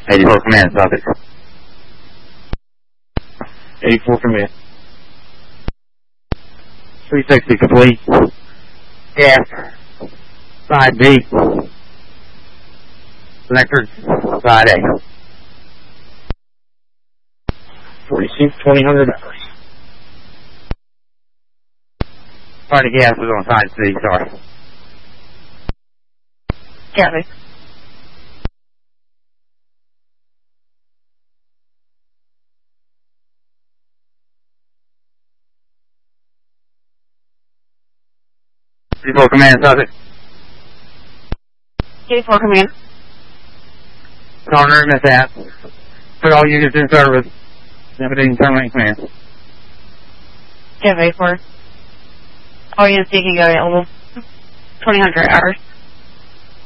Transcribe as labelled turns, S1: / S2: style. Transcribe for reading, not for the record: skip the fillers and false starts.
S1: 84 command, stop it.
S2: 84 command.
S1: 360 complete. Gas. Side B. Electric. Side A.
S2: 46, 2000 hours.
S1: Sorry, the gas was on side C, sorry.
S3: Copy.
S1: G4 command, stop it.
S3: J4 command.
S1: Corner mishap. Put all units in service. Navigating terminate command.
S3: J4. All units taking available. 2000 hours.